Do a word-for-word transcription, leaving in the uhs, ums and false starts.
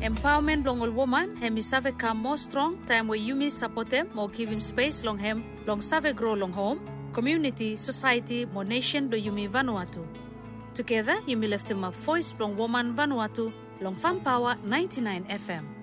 Empowerment long all woman, hemi save come more strong, time where you miss support them, more give him space long hem, long save grow long home, community, society, more nation do yumi Vanuatu. Together, you may lift him up voice long woman Vanuatu, long Fam Power ninety-nine F M.